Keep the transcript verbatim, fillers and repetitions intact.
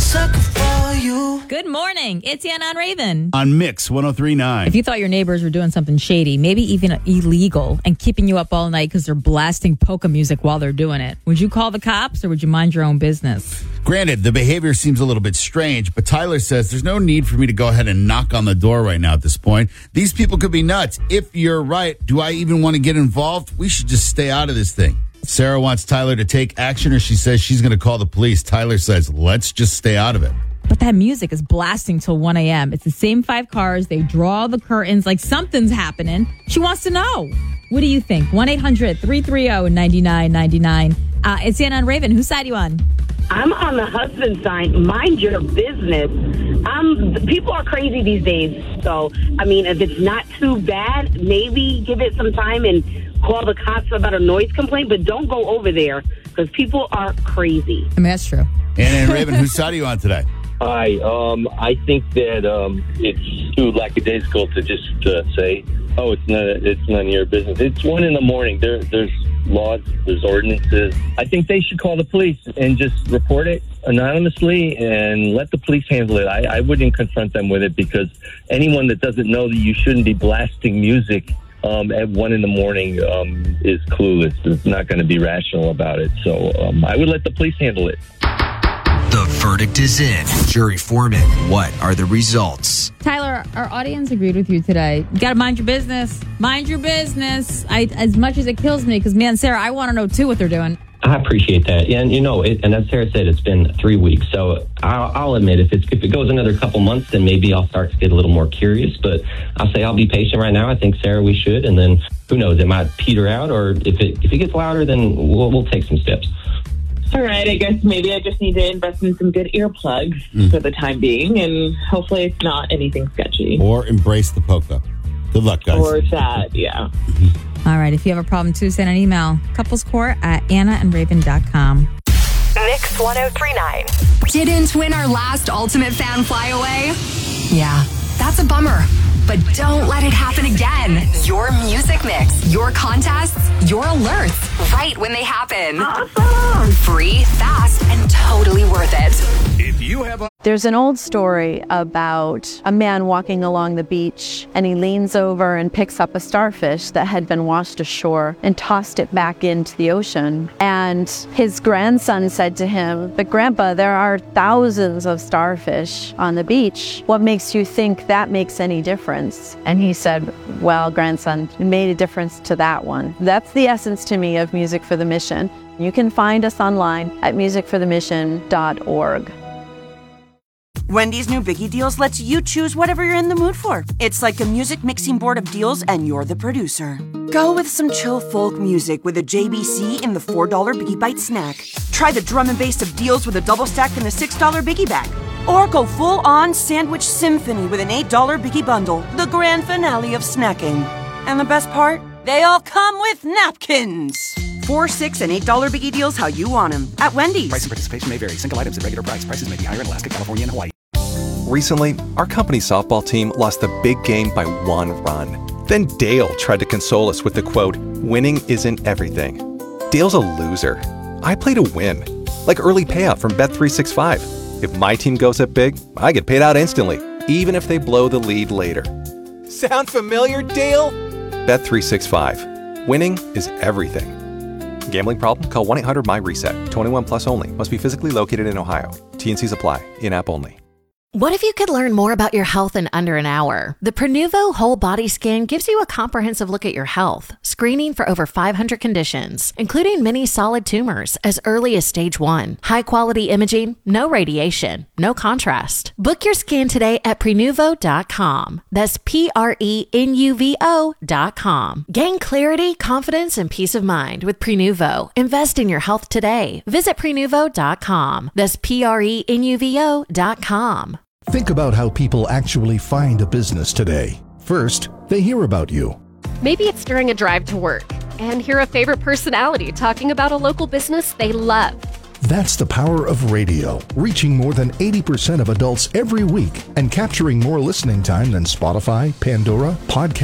sucker for you. Good morning. It's Anna and Raven. On Mix one oh three point nine. If you thought your neighbors were doing something shady, maybe even illegal, and keeping you up all night because they're blasting polka music while they're doing it, would you call the cops or would you mind your own business? Granted, the behavior seems a little bit strange, but Tyler says there's no need for me to go ahead and knock on the door right now at this point. These people could be nuts. If you're right, do I even want to get involved? We should just stay out of this thing. Sarah wants Tyler to take action, or she says she's going to call the police. Tyler says, let's just stay out of it. But that music is blasting till one a.m. It's the same five cars. They draw the curtains like something's happening. She wants to know. What do you think? one eight hundred three three zero nine nine nine nine. Uh, it's Anna and Raven. Whose side are you on? I'm on the husband side. Mind your business. Um, people are crazy these days. So, I mean, if it's not too bad, maybe give it some time and call the cops about a noise complaint. But don't go over there because people are crazy. I mean, that's true. And, and Raven, whose side are you on today? Hi. Um, I think that um, it's too lackadaisical to just uh, say, "Oh, it's not. It's none of your business." It's one in the morning. There, there's laws. There's ordinances. I think they should call the police and just report it anonymously and let the police handle it. I, I wouldn't confront them with it because anyone that doesn't know that you shouldn't be blasting music um, at one in the morning um, is clueless. It's not going to be rational about it. So um, I would let the police handle it. The verdict is in. Jury foreman, what are the results? Tyler, our audience agreed with you today. You got to mind your business. Mind your business. I, as much as it kills me, because, man, Sarah, I want to know, too, what they're doing. I appreciate that. Yeah, and, you know, it, and as Sarah said, it's been three weeks. So I'll, I'll admit, if, it's, if it goes another couple months, then maybe I'll start to get a little more curious. But I'll say I'll be patient right now. I think, Sarah, we should. And then, who knows, it might peter out. Or if it, if it gets louder, then we'll, we'll take some steps. All right, I guess maybe I just need to invest in some good earplugs mm. for the time being, and hopefully it's not anything sketchy. Or embrace the polka. Good luck, guys. Or that, yeah. All right, if you have a problem, too, send an email. Couplescourt at anna and raven dot com. Mix one oh three point nine. Didn't win our last Ultimate Fan Flyaway? Yeah, that's a bummer. But don't let it happen again. Your music mix, your contests, your alerts, right when they happen. Awesome. Free, fast, and totally worth it. If you have a There's an old story about a man walking along the beach, and he leans over and picks up a starfish that had been washed ashore and tossed it back into the ocean. And his grandson said to him, "But Grandpa, there are thousands of starfish on the beach. What makes you think that makes any difference?" And he said, "Well, grandson, it made a difference to that one." That's the essence to me of Music for the Mission. You can find us online at music for the mission dot org. Wendy's new Biggie Deals lets you choose whatever you're in the mood for. It's like a music mixing board of deals, and you're the producer. Go with some chill folk music with a J B C in the four dollar Biggie Bite snack. Try the drum and bass of deals with a double stack in the six dollar Biggie Bag. Or go full-on sandwich symphony with an eight dollar Biggie Bundle, the grand finale of snacking. And the best part? They all come with napkins. Four, six, and eight dollar Biggie Deals how you want them at Wendy's. Price and participation may vary. Single items at regular price. Prices may be higher in Alaska, California, and Hawaii. Recently, our company softball team lost the big game by one run. Then Dale tried to console us with the quote, "Winning isn't everything." Dale's a loser. I play to win. Like early payout from Bet three sixty-five. If my team goes up big, I get paid out instantly, even if they blow the lead later. Sound familiar, Dale? Bet three sixty-five. Winning is everything. Gambling problem? Call one eight hundred M Y reset. twenty-one plus only. Must be physically located in Ohio. T and Cs apply. In-app only. What if you could learn more about your health in under an hour? The Prenuvo Whole Body Scan gives you a comprehensive look at your health, screening for over five hundred conditions, including many solid tumors as early as stage one. High-quality imaging, no radiation, no contrast. Book your scan today at prenuvo dot com. That's P R E N U V O dot com. Gain clarity, confidence, and peace of mind with Prenuvo. Invest in your health today. Visit prenuvo dot com. That's P R E N U V O dot com. Think about how people actually find a business today. First, they hear about you. Maybe it's during a drive to work and hear a favorite personality talking about a local business they love. That's the power of radio, reaching more than eighty percent of adults every week and capturing more listening time than Spotify, Pandora, podcasts,